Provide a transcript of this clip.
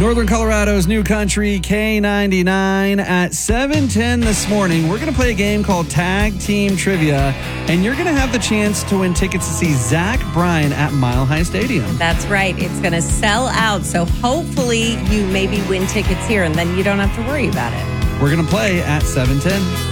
Northern Colorado's New Country K99 at 7:10 this morning. We're going to play a game called Tag Team Trivia, and you're going to have the chance to win tickets to see Zach Bryan at Mile High Stadium. That's right. It's going to sell out, so hopefully you maybe win tickets here, and then you don't have to worry about it. We're going to play at 7:10.